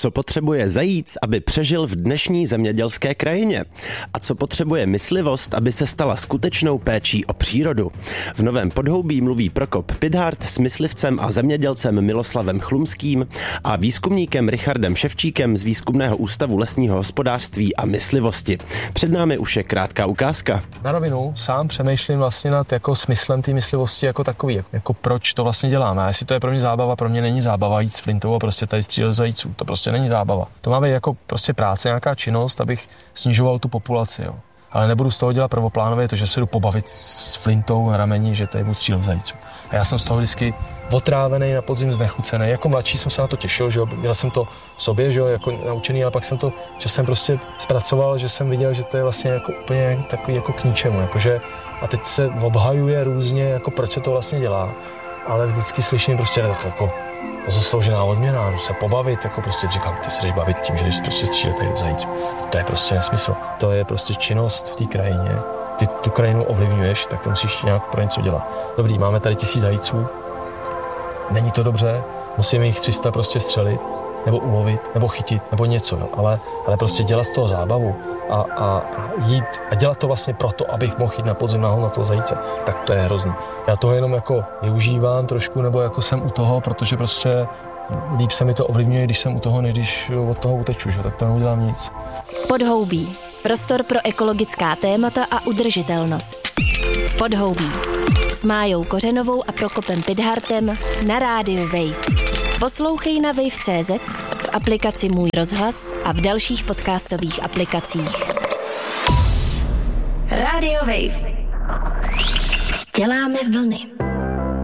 Co potřebuje zajíc, aby přežil v dnešní zemědělské krajině? A co potřebuje myslivost, aby se stala skutečnou péčí o přírodu? V Novém Podhoubí mluví Prokop Pithart s myslivcem a zemědělcem Miloslavem Chlumským a výzkumníkem Richardem Ševčíkem z Výzkumného ústavu lesního hospodářství a myslivosti. Před námi už je krátká ukázka. Na rovinu sám přemýšlím vlastně nad jako smyslem té myslivosti jako takový, jako proč to vlastně děláme. A jestli to je pro mě zábava, pro mě není zábava jít s flintou a prostě tady střílet zajíců. To prostě není zábava. To má být jako prostě práce, nějaká činnost, abych snižoval tu populaci, jo. Ale nebudu z toho dělat prvoplánově to, že se jdu pobavit s flintou na rameni, že tady budu střílet zajíců. A já jsem z toho vždycky otrávený, na podzim znechucený. Jako mladší jsem se na to těšil, že jo, měl jsem to v sobě, že jo, jako naučený, ale pak jsem to časem prostě zpracoval, že jsem viděl, že to je vlastně jako úplně takový jako k ničemu, jakože a teď se obhajuje různě, jako proč se to vlastně dělá, ale vždycky slyším prostě tak jako zasloužená odměna, se pobavit, jako prostě říkám, ty se jdeš bavit tím, že jdeš prostě střílet tady do zajíců. To je prostě nesmysl. To je prostě činnost v té krajině. Ty tu krajinu ovlivňuješ, tak to musíš nějak pro něco dělat. Dobrý, máme tady 1000 zajíců. Není to dobře, musíme jich 300 prostě střelit, nebo ulovit, nebo chytit, nebo něco, jo. Ale prostě dělat z toho zábavu a jít a dělat to vlastně proto, abych mohl jít na podzim na toho zajíce, tak to je hrozný. Já toho jenom jako využívám trošku, nebo jako jsem u toho, protože prostě líp se mi to ovlivňuje, když jsem u toho, než když od toho uteču, že? Tak to neudělám nic. Podhoubí. Prostor pro ekologická témata a udržitelnost. Podhoubí. S Májou Kořenovou a Prokopem Pithartem na rádiu Wave. Poslouchej na wave.cz, v aplikaci Můj rozhlas a v dalších podcastových aplikacích. Radio Wave. Děláme vlny.